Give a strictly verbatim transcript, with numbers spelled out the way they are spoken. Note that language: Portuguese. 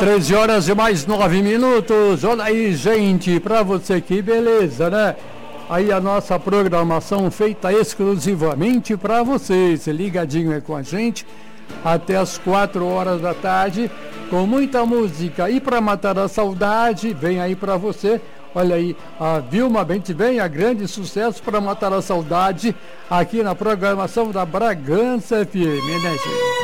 treze horas e mais nove minutos. Olha aí, gente, pra você, que beleza, né? Aí a nossa programação feita exclusivamente para vocês, ligadinho aí com a gente até as quatro horas da tarde, com muita música. E para matar a saudade, vem aí para você, olha aí, a Vilma Bente vem, a grande sucesso para matar a saudade, aqui na programação da Bragança F M, né, gente?